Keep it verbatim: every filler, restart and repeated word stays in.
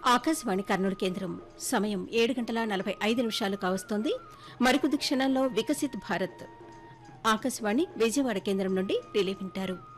ఆకాశవాణి కర్నూలు కేంద్రం సమయం ఏడు గంటల నలభై ఐదు నిమిషాలు కావస్తోంది. మరికొద్ది క్షణాల్లో వికసిత్ భారత్ ఆకాశవాణి విజయవాడ కేంద్రం నుండి రిలే వింటారు.